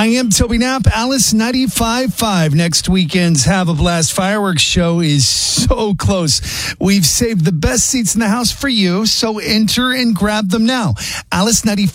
I am Toby Knapp, Alice 95.5. Next weekend's Have a Blast fireworks show is so close. We've saved the best seats in the house for you, so enter and grab them now. Alice 95.